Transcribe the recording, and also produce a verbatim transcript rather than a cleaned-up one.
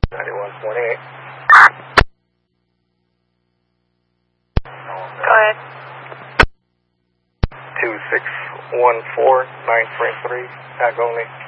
ninety-one point eight. Go ahead. two six one four nine three three, tag only.